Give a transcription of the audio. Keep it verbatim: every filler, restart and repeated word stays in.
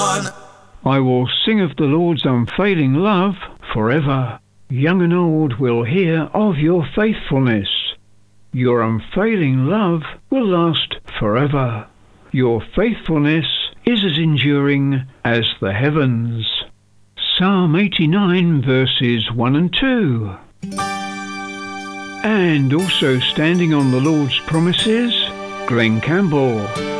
one. I will sing of the Lord's unfailing love forever. Young and old will hear of your faithfulness. Your unfailing love will last forever. Your faithfulness is as enduring as the heavens. Psalm eighty-nine verses one and two. And also standing on the Lord's promises, Glenn Campbell.